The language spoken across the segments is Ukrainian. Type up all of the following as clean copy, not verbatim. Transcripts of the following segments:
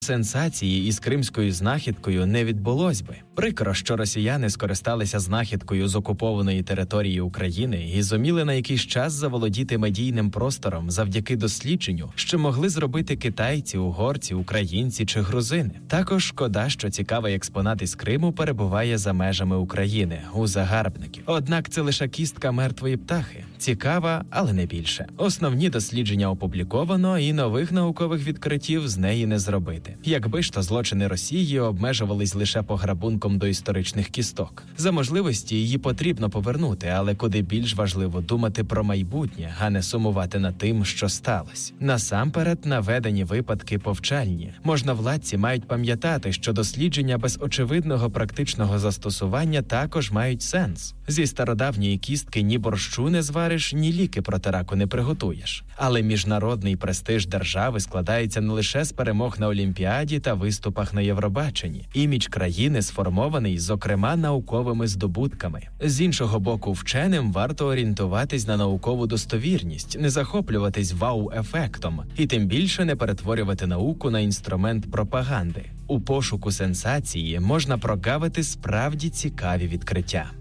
Сенсації із кримською знахідкою не відбулось би. Прикро, що росіяни скористалися знахідкою з окупованої території України і зуміли на якийсь час заволодіти медійним простором завдяки дослідженню, що могли зробити китайці, угорці, українці чи грузини. Також шкода, що цікавий експонат із Криму перебуває за межами України, у загарбників. Однак це лише кістка мертвої птахи. Цікава, але не більше. Основні дослідження опубліковано, і нових наукових відкриттів з неї не зробити. Якби ж то злочини Росії обмежувались лише пограбунком доісторичних кісток. За можливості її потрібно повернути, але куди більш важливо думати про майбутнє, а не сумувати над тим, що сталося. Насамперед, наведені випадки повчальні. Можновладці мають пам'ятати, що дослідження без очевидного практичного застосування також мають сенс. Зі стародавньої кістки ні борщу не звариш, ні ліки проти раку не приготуєш. Але міжнародний престиж держави складається не лише з перемог на Олімпіаді та виступах на Євробаченні. Імідж країни сформований, зокрема, науковими здобутками. З іншого боку, вченим варто орієнтуватись на наукову достовірність, не захоплюватись вау-ефектом і тим більше не перетворювати науку на інструмент пропаганди. У пошуку сенсації можна прогавити справді цікаві відкриття.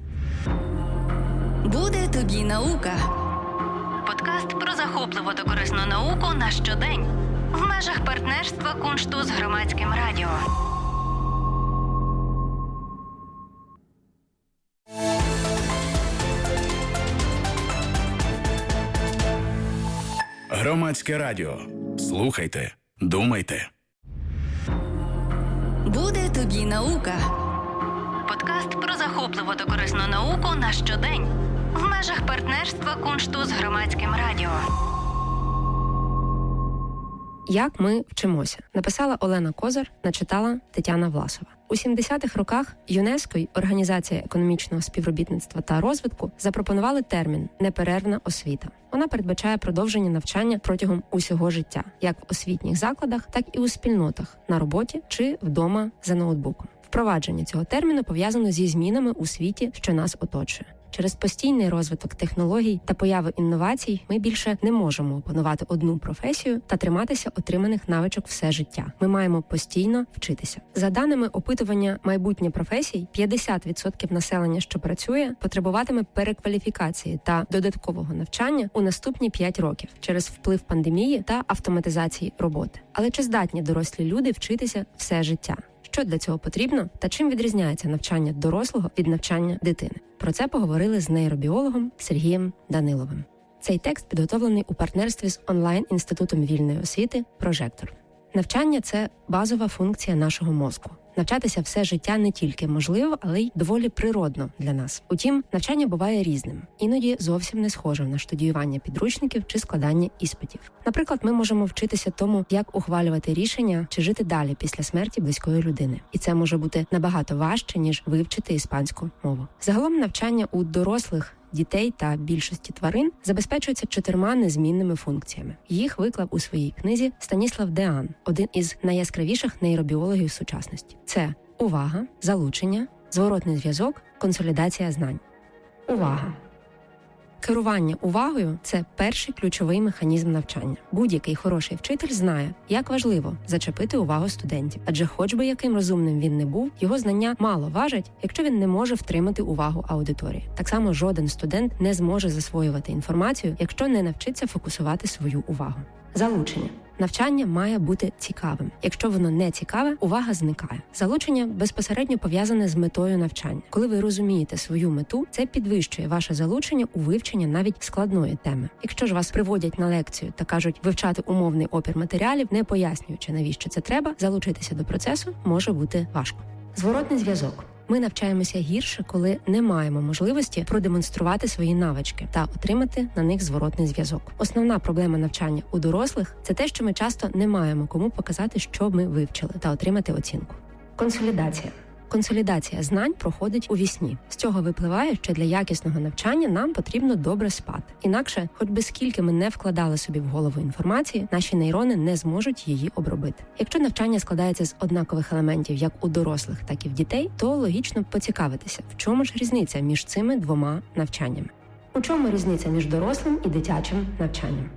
Буде тобі наука. Подкаст про захопливу та корисну науку на щодень. В межах партнерства Куншту з Громадським радіо. Громадське радіо. Слухайте, думайте. Буде тобі наука. Подкаст про захопливу та корисну науку на щодень. В межах партнерства Куншту з Громадським радіо. «Як ми вчимося» написала Олена Козар, начитала Тетяна Власова. У 70-х роках ЮНЕСКО й Організація економічного співробітництва та розвитку запропонували термін «неперервна освіта». Вона передбачає продовження навчання протягом усього життя, як в освітніх закладах, так і у спільнотах, на роботі чи вдома за ноутбуком. Впровадження цього терміну пов'язано зі змінами у світі, що нас оточує. Через постійний розвиток технологій та появи інновацій ми більше не можемо опанувати одну професію та триматися отриманих навичок все життя. Ми маємо постійно вчитися. За даними опитування «Майбутнє професій», 50% населення, що працює, потребуватиме перекваліфікації та додаткового навчання у наступні 5 років через вплив пандемії та автоматизації роботи. Але чи здатні дорослі люди вчитися все життя? Що для цього потрібно та чим відрізняється навчання дорослого від навчання дитини? Про це поговорили з нейробіологом Сергієм Даниловим. Цей текст підготовлений у партнерстві з онлайн-інститутом вільної освіти «Прожектор». Навчання – це базова функція нашого мозку. Навчатися все життя не тільки можливо, але й доволі природно для нас. Утім, навчання буває різним. Іноді зовсім не схоже на штудіювання підручників чи складання іспитів. Наприклад, ми можемо вчитися тому, як ухвалювати рішення чи жити далі після смерті близької людини. І це може бути набагато важче, ніж вивчити іспанську мову. Загалом навчання у дорослих, дітей та більшості тварин забезпечується 4 незмінними функціями. Їх виклав у своїй книзі Станіслав Деан, один із найяскравіших нейробіологів сучасності. Це увага, залучення, зворотний зв'язок, консолідація знань. Увага. Керування увагою – це перший ключовий механізм навчання. Будь-який хороший вчитель знає, як важливо зачепити увагу студентів. Адже хоч би яким розумним він не був, його знання мало важать, якщо він не може втримати увагу аудиторії. Так само жоден студент не зможе засвоювати інформацію, якщо не навчиться фокусувати свою увагу. Залучення. Навчання має бути цікавим. Якщо воно не цікаве, увага зникає. Залучення безпосередньо пов'язане з метою навчання. Коли ви розумієте свою мету, це підвищує ваше залучення у вивчення навіть складної теми. Якщо ж вас приводять на лекцію та кажуть вивчати умовний опір матеріалів, не пояснюючи, навіщо це треба, залучитися до процесу може бути важко. Зворотний зв'язок. Ми навчаємося гірше, коли не маємо можливості продемонструвати свої навички та отримати на них зворотний зв'язок. Основна проблема навчання у дорослих – це те, що ми часто не маємо кому показати, що ми вивчили, та отримати оцінку. Консолідація. Консолідація знань проходить у вісні. З цього випливає, що для якісного навчання нам потрібно добре спати. Інакше, хоч би скільки ми не вкладали собі в голову інформації, наші нейрони не зможуть її обробити. Якщо навчання складається з однакових елементів як у дорослих, так і в дітей, то логічно поцікавитися, в чому ж різниця між цими 2 навчаннями. У чому різниця між дорослим і дитячим навчанням?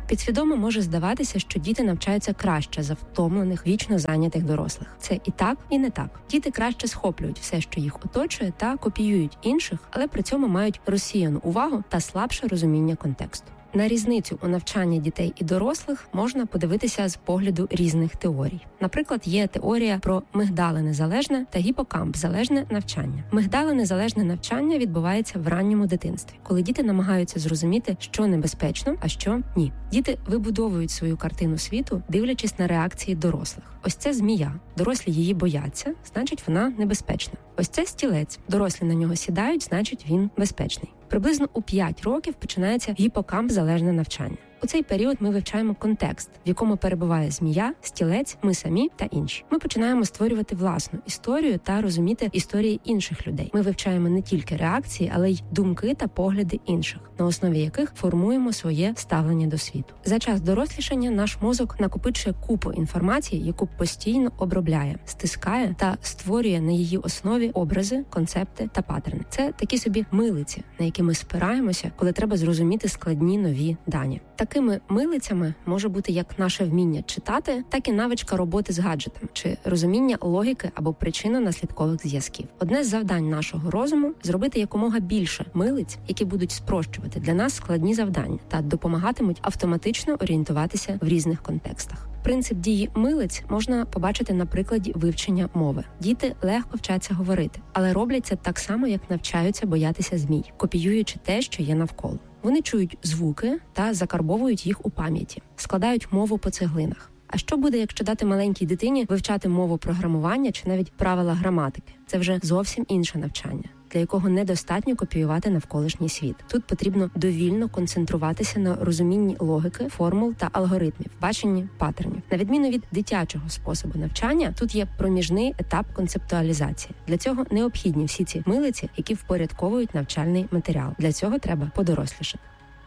Підсвідомо може здаватися, що діти навчаються краще за втомлених, вічно зайнятих дорослих. Це і так, і не так. Діти краще схоплюють все, що їх оточує, та копіюють інших, але при цьому мають розсіяну увагу та слабше розуміння контексту. На різницю у навчанні дітей і дорослих можна подивитися з погляду різних теорій. Наприклад, є теорія про мигдалинезалежне та гіпокамп-залежне навчання. Мигдалинезалежне навчання відбувається в ранньому дитинстві, коли діти намагаються зрозуміти, що небезпечно, а що ні. Діти вибудовують свою картину світу, дивлячись на реакції дорослих. Ось це змія. Дорослі її бояться, значить вона небезпечна. Ось це стілець. Дорослі на нього сідають, значить він безпечний. Приблизно у 5 років починається гіпокамп-залежне навчання. У цей період ми вивчаємо контекст, в якому перебуває змія, стілець, ми самі та інші. Ми починаємо створювати власну історію та розуміти історії інших людей. Ми вивчаємо не тільки реакції, але й думки та погляди інших, на основі яких формуємо своє ставлення до світу. За час дорослішання наш мозок накопичує купу інформації, яку постійно обробляє, стискає та створює на її основі образи, концепти та паттерни. Це такі собі милиці, на які ми спираємося, коли треба зрозуміти складні нові дані. Такими милицями може бути як наше вміння читати, так і навичка роботи з гаджетом, чи розуміння логіки або причинно-наслідкових зв'язків. Одне з завдань нашого розуму – зробити якомога більше милиць, які будуть спрощувати для нас складні завдання та допомагатимуть автоматично орієнтуватися в різних контекстах. Принцип дії милиць можна побачити на прикладі вивчення мови. Діти легко вчаться говорити, але роблять це так само, як навчаються боятися змій, копіюючи те, що є навколо. Вони чують звуки та закарбовують їх у пам'яті, складають мову по цеглинах. А що буде, якщо дати маленькій дитині вивчати мову програмування чи навіть правила граматики? Це вже зовсім інше навчання, для якого недостатньо копіювати навколишній світ. Тут потрібно довільно концентруватися на розумінні логіки, формул та алгоритмів, баченні паттернів. На відміну від дитячого способу навчання, тут є проміжний етап концептуалізації. Для цього необхідні всі ці милиці, які впорядковують навчальний матеріал. Для цього треба подорослішати.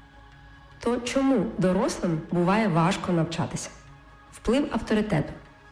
То чому дорослим буває важко навчатися? Вплив авторитету.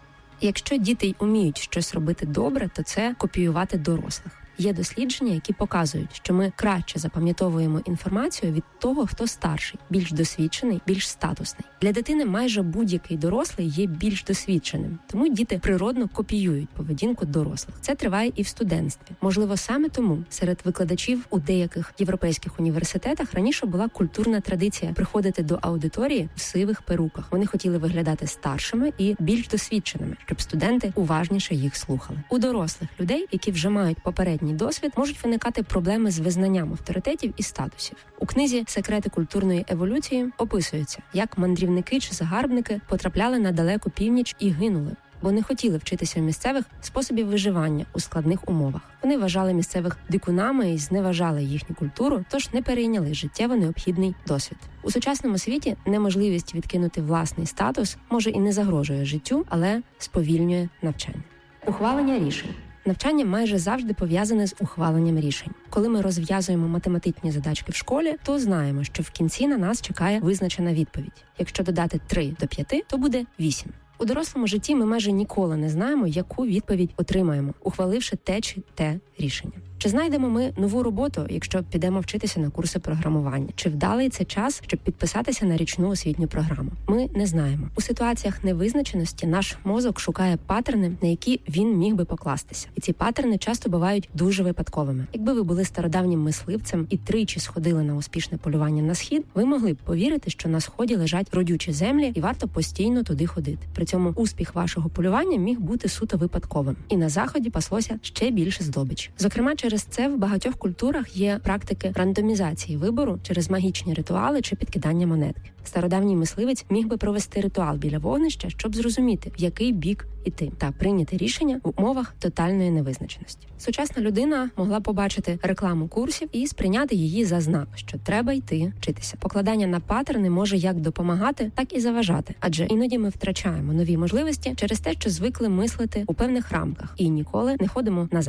Якщо діти й уміють щось робити добре, то це копіювати дорослих. Є дослідження, які показують, що ми краще запам'ятовуємо інформацію від того, хто старший, більш досвідчений, більш статусний. Для дитини майже будь-який дорослий є більш досвідченим, тому діти природно копіюють поведінку дорослих. Це триває і в студентстві. Можливо, саме тому серед викладачів у деяких європейських університетах раніше була культурна традиція приходити до аудиторії в сивих перуках. Вони хотіли виглядати старшими і більш досвідченими, щоб студенти уважніше їх слухали. У дорослих людей, які вже мають попередній досвід, можуть виникати проблеми з визнанням авторитетів і статусів. У книзі «Секрети культурної еволюції» описується, як мандрівники чи загарбники потрапляли на далеку північ і гинули, бо не хотіли вчитися місцевих способів виживання у складних умовах. Вони вважали місцевих дикунами і зневажали їхню культуру, тож не перейняли життєво необхідний досвід. У сучасному світі неможливість відкинути власний статус може і не загрожує життю, але сповільнює навчання. Ухвалення рішень. Навчання майже завжди пов'язане з ухваленням рішень. Коли ми розв'язуємо математичні задачки в школі, то знаємо, що в кінці на нас чекає визначена відповідь. Якщо додати 3 до 5, то буде 8. У дорослому житті ми майже ніколи не знаємо, яку відповідь отримаємо, ухваливши те чи те рішення. Чи знайдемо ми нову роботу, якщо підемо вчитися на курси програмування? Чи вдалий це час, щоб підписатися на річну освітню програму? Ми не знаємо. У ситуаціях невизначеності наш мозок шукає паттерни, на які він міг би покластися. І ці паттерни часто бувають дуже випадковими. Якби ви були стародавнім мисливцем і тричі сходили на успішне полювання на схід, ви могли б повірити, що на сході лежать родючі землі і варто постійно туди ходити. При цьому успіх вашого полювання міг бути суто випадковим. І на заході паслося ще більше здобичі. Зокрема, через це в багатьох культурах є практики рандомізації вибору через магічні ритуали чи підкидання монетки. Стародавній мисливець міг би провести ритуал біля вогнища, щоб зрозуміти, в який бік іти, та прийняти рішення в умовах тотальної невизначеності. Сучасна людина могла побачити рекламу курсів і сприйняти її за знак, що треба йти вчитися. Покладання на паттерни може як допомагати, так і заважати, адже іноді ми втрачаємо нові можливості через те, що звикли мислити у певних рамках і ніколи не ходимо на захід.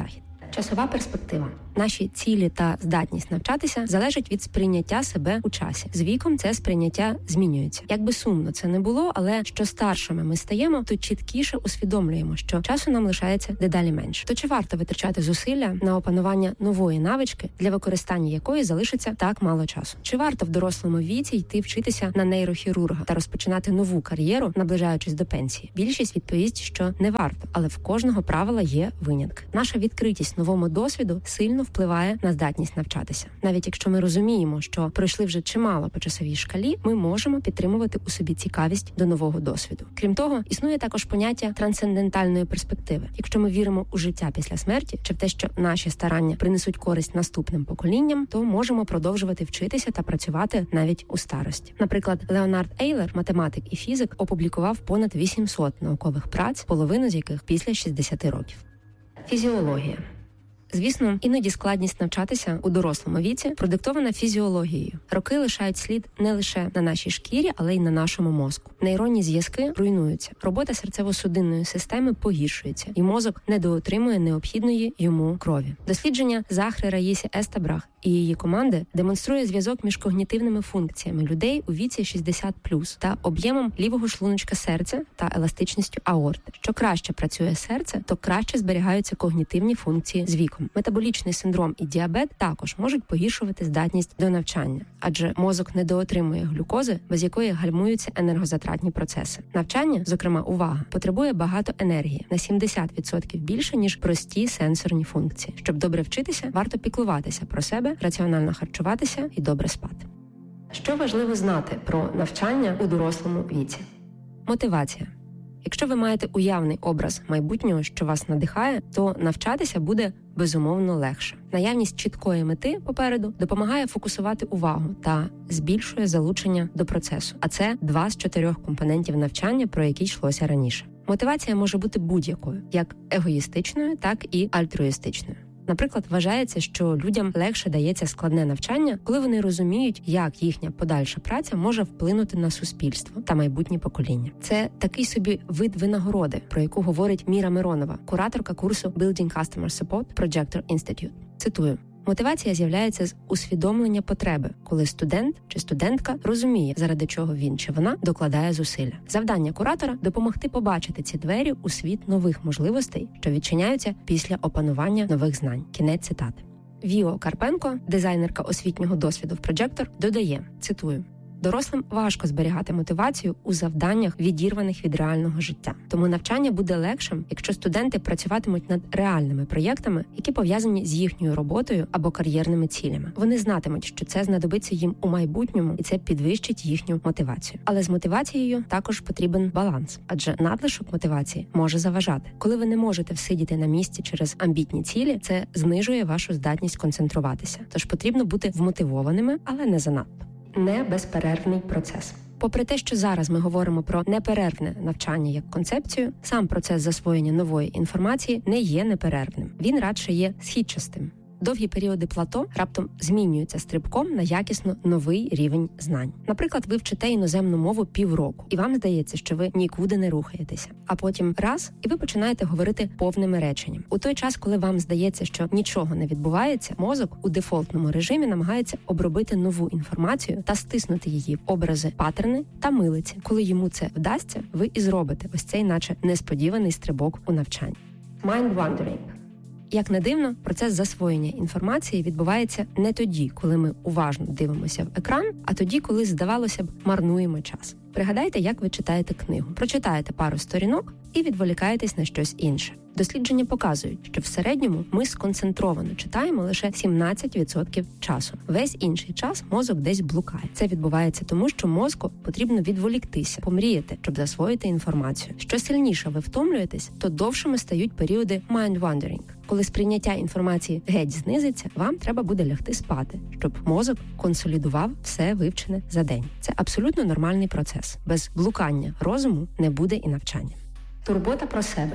часова перспектива. Наші цілі та здатність навчатися залежать від сприйняття себе у часі. З віком це сприйняття змінюється. Як би сумно це не було, але що старшими ми стаємо, то чіткіше усвідомлюємо, що часу нам лишається дедалі менше. То чи варто витрачати зусилля на опанування нової навички, для використання якої залишиться так мало часу? Чи варто в дорослому віці йти вчитися на нейрохірурга та розпочинати нову кар'єру, наближаючись до пенсії? Більшість відповість, що не варто, але в кожного правила є винятки. Наша відкритість новому досвіду сильно впливає на здатність навчатися. Навіть якщо ми розуміємо, що пройшли вже чимало по часовій шкалі, ми можемо підтримувати у собі цікавість до нового досвіду. Крім того, існує також поняття трансцендентальної перспективи. Якщо ми віримо у життя після смерті, чи в те, що наші старання принесуть користь наступним поколінням, то можемо продовжувати вчитися та працювати навіть у старості. Наприклад, Леонард Ейлер, математик і фізик, опублікував понад 800 наукових праць, половину з яких після 60 років. Фізіологія. Звісно, іноді складність навчатися у дорослому віці продиктована фізіологією. Роки лишають слід не лише на нашій шкірі, але й на нашому мозку. Нейронні зв'язки руйнуються, робота серцево-судинної системи погіршується, і мозок недоотримує необхідної йому крові. Дослідження Захри Раїсі Естебрах і її команди демонструє зв'язок між когнітивними функціями людей у віці 60+, та об'ємом лівого шлуночка серця та еластичністю аорти. Що краще працює серце, то краще зберігаються когнітивні функції з віком. Метаболічний синдром і діабет також можуть погіршувати здатність до навчання, адже мозок недоотримує глюкози, без якої гальмуються енергозатратні процеси. Навчання, зокрема увага, потребує багато енергії, на 70% більше, ніж прості сенсорні функції. Щоб добре вчитися, варто піклуватися про себе, раціонально харчуватися і добре спати. Що важливо знати про навчання у дорослому віці? Мотивація. Якщо ви маєте уявний образ майбутнього, що вас надихає, то навчатися буде безумовно легше. Наявність чіткої мети попереду допомагає фокусувати увагу та збільшує залучення до процесу. А це 2 з 4 компонентів навчання, про які йшлося раніше. Мотивація може бути будь-якою, як егоїстичною, так і альтруїстичною. Наприклад, вважається, що людям легше дається складне навчання, коли вони розуміють, як їхня подальша праця може вплинути на суспільство та майбутнє покоління. Це такий собі вид винагороди, про яку говорить Міра Миронова, кураторка курсу Building Customer Support Projector Institute. Цитую. Мотивація з'являється з усвідомлення потреби, коли студент чи студентка розуміє, заради чого він чи вона докладає зусилля. Завдання куратора – допомогти побачити ці двері у світ нових можливостей, що відчиняються після опанування нових знань. Кінець цитати. Віо Карпенко, дизайнерка освітнього досвіду в Projector, додає, цитую, «Дорослим важко зберігати мотивацію у завданнях, відірваних від реального життя. Тому навчання буде легшим, якщо студенти працюватимуть над реальними проєктами, які пов'язані з їхньою роботою або кар'єрними цілями. Вони знатимуть, що це знадобиться їм у майбутньому, і це підвищить їхню мотивацію. Але з мотивацією також потрібен баланс, адже надлишок мотивації може заважати. Коли ви не можете всидіти на місці через амбітні цілі, це знижує вашу здатність концентруватися. Тож потрібно бути вмотивованими, але не занадто. Не безперервний процес. Попри те, що зараз ми говоримо про неперервне навчання як концепцію, сам процес засвоєння нової інформації не є неперервним. Він радше є східчастим. Довгі періоди плато раптом змінюються стрибком на якісно новий рівень знань. Наприклад, ви вчите іноземну мову півроку, і вам здається, що ви нікуди не рухаєтеся. А потім раз, і ви починаєте говорити повними реченням. У той час, коли вам здається, що нічого не відбувається, мозок у дефолтному режимі намагається обробити нову інформацію та стиснути її в образи, паттерни та милиці. Коли йому це вдасться, ви і зробите ось цей наче несподіваний стрибок у навчанні. Mind wandering. Як не дивно, процес засвоєння інформації відбувається не тоді, коли ми уважно дивимося в екран, а тоді, коли, здавалося б, марнуємо час. Пригадайте, як ви читаєте книгу. Прочитаєте пару сторінок і відволікаєтесь на щось інше. Дослідження показують, що в середньому ми сконцентровано читаємо лише 17% часу. Весь інший час мозок десь блукає. Це відбувається тому, що мозку потрібно відволіктися, помріяти, щоб засвоїти інформацію. Що сильніше ви втомлюєтесь, то довшими стають періоди mind wandering. Коли сприйняття інформації геть знизиться, вам треба буде лягти спати, щоб мозок консолідував все вивчене за день. Це абсолютно нормальний процес. Без блукання розуму не буде і навчання. Турбота про себе.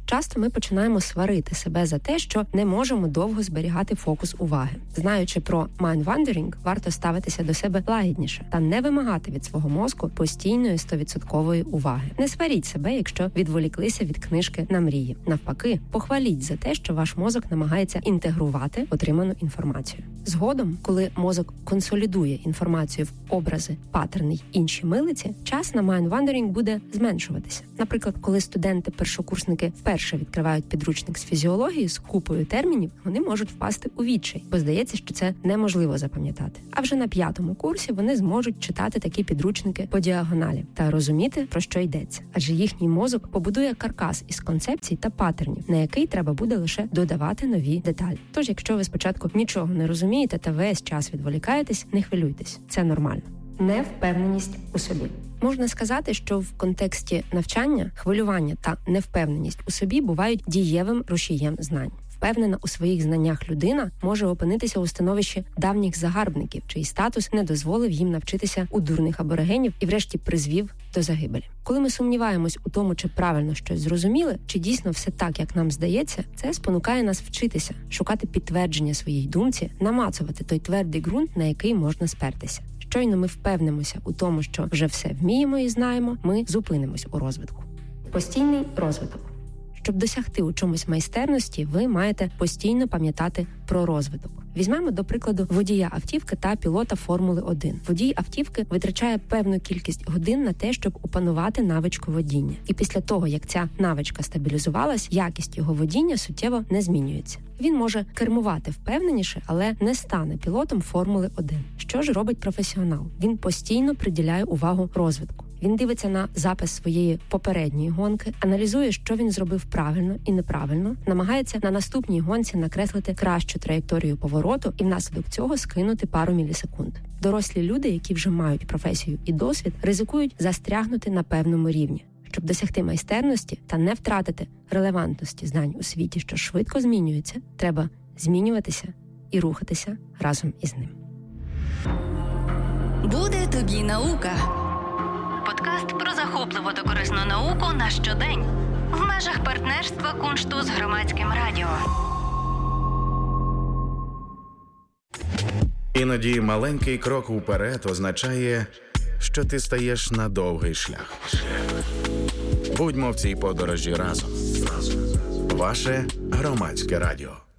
Часто ми починаємо сварити себе за те, що не можемо довго зберігати фокус уваги. Знаючи про mind-wandering, варто ставитися до себе лагідніше та не вимагати від свого мозку постійної 100% уваги. Не сваріть себе, якщо відволіклися від книжки на мрії. Навпаки, похваліть за те, що ваш мозок намагається інтегрувати отриману інформацію. Згодом, коли мозок консолідує інформацію в образи, паттерни й інші милиці, час на mind-wandering буде зменшуватися. Наприклад, коли студенти-першокурсники вперше відкривають підручник з фізіології з купою термінів, вони можуть впасти у відчай, бо здається, що це неможливо запам'ятати. А вже на 5-му курсі вони зможуть читати такі підручники по діагоналі та розуміти, про що йдеться. Адже їхній мозок побудує каркас із концепцій та паттернів, на який треба буде лише додавати нові деталі. Тож, якщо ви спочатку нічого не розумієте та весь час відволікаєтесь, не хвилюйтесь. Це нормально. Невпевненість у собі. Можна сказати, що в контексті навчання хвилювання та невпевненість у собі бувають дієвим рушієм знань. Впевнена у своїх знаннях людина може опинитися у становищі давніх загарбників, чий статус не дозволив їм навчитися у дурних аборигенів і врешті призвів до загибелі. Коли ми сумніваємось у тому, чи правильно щось зрозуміли, чи дійсно все так, як нам здається, це спонукає нас вчитися, шукати підтвердження своїй думці, намацувати той твердий ґрунт, на який можна спертися. Щойно ми впевнимося у тому, що вже все вміємо і знаємо, ми зупинимось у розвитку. Постійний розвиток. Щоб досягти у чомусь майстерності, ви маєте постійно пам'ятати про розвиток. Візьмемо, до прикладу, водія автівки та пілота Формули-1. Водій автівки витрачає певну кількість годин на те, щоб опанувати навичку водіння. І після того, як ця навичка стабілізувалась, якість його водіння суттєво не змінюється. Він може кермувати впевненіше, але не стане пілотом Формули-1. Що ж робить професіонал? Він постійно приділяє увагу розвитку. Він дивиться на запис своєї попередньої гонки, аналізує, що він зробив правильно і неправильно, намагається на наступній гонці накреслити кращу траєкторію повороту і внаслідок цього скинути пару мілісекунд. Дорослі люди, які вже мають професію і досвід, ризикують застрягнути на певному рівні. Щоб досягти майстерності та не втратити релевантності знань у світі, що швидко змінюється, треба змінюватися і рухатися разом із ним. Буде тобі наука. Подкаст про захопливу та корисну науку на щодень. В межах партнерства Куншту з Громадським радіо. Іноді маленький крок уперед означає, що ти стаєш на довгий шлях. Будьмо в цій подорожі разом. Ваше Громадське радіо.